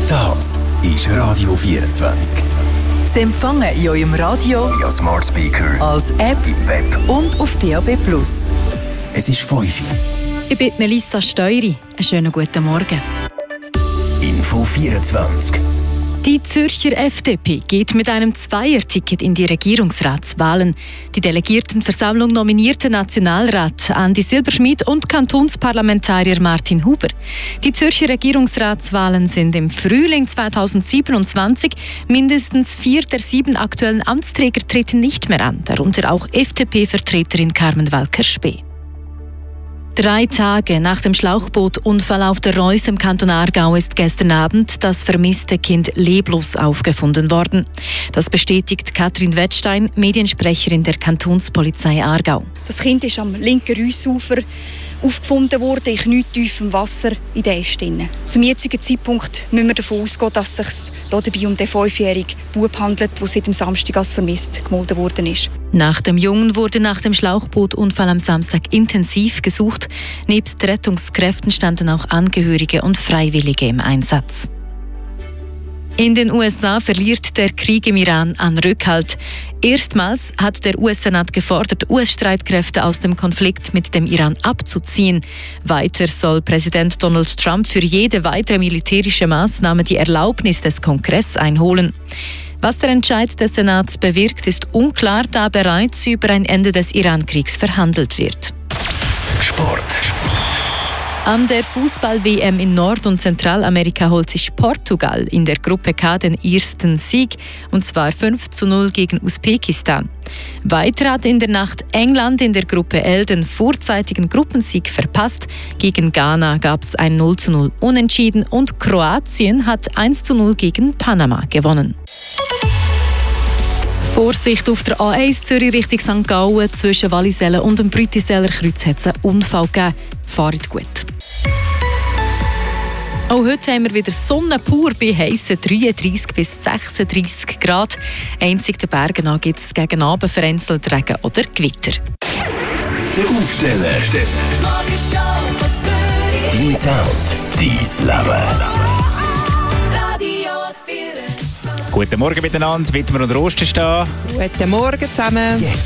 Das ist Radio 24. Sie empfangen in eurem Radio, via Smart Speaker, als App im Web und auf DAB+. Es ist 5 Uhr. Ich bin Melissa Steury. Einen schönen guten Morgen. Info 24. Die Zürcher FDP geht mit einem Zweierticket in die Regierungsratswahlen. Die Delegiertenversammlung nominierte Nationalrat Andi Silberschmid und Kantonsparlamentarier Martin Huber. Die Zürcher Regierungsratswahlen sind im Frühling 2027. Mindestens 4 der 7 aktuellen Amtsträger treten nicht mehr an, darunter auch FDP-Vertreterin Carmen Walker-Spee. 3 Tage nach dem Schlauchbootunfall auf der Reuss im Kanton Aargau ist gestern Abend das vermisste Kind leblos aufgefunden worden. Das bestätigt Katrin Wettstein, Mediensprecherin der Kantonspolizei Aargau. Das Kind ist am linken Reussufer aufgefunden worden, in knietiefem Wasser in der Äste. Zum jetzigen Zeitpunkt müssen wir davon ausgehen, dass es sich dabei um den 5-jährigen Bub handelt, der seit dem Samstag als vermisst gemeldet worden ist. Nach dem Jungen wurde nach dem Schlauchbootunfall am Samstag intensiv gesucht. Nebst Rettungskräften standen auch Angehörige und Freiwillige im Einsatz. In den USA verliert der Krieg im Iran an Rückhalt. Erstmals hat der US-Senat gefordert, US-Streitkräfte aus dem Konflikt mit dem Iran abzuziehen. Weiter soll Präsident Donald Trump für jede weitere militärische Maßnahme die Erlaubnis des Kongresses einholen. Was der Entscheid des Senats bewirkt, ist unklar, da bereits über ein Ende des Iran-Kriegs verhandelt wird. Sport. An der Fußball-WM in Nord- und Zentralamerika holt sich Portugal in der Gruppe K den ersten Sieg, und zwar 5:0 gegen Usbekistan. Weiter hat in der Nacht England in der Gruppe L den vorzeitigen Gruppensieg verpasst. Gegen Ghana gab es ein 0:0 Unentschieden und Kroatien hat 1:0 gegen Panama gewonnen. Vorsicht auf der A1 Zürich Richtung St. Gallen. Zwischen Wallisellen und dem Brütiseller Kreuz hat es einen Unfall gegeben. Fahrt gut. Auch heute haben wir wieder Sonne pur bei heissen 33 bis 36 Grad. Einzig den Bergen gibt es gegen Abend vereinzelt Regen oder Gewitter. Der Aufsteller. Dein Sound, dein Leben. Guten Morgen miteinander, Wittmer und Rosten stehen. Guten Morgen zusammen. Jetzt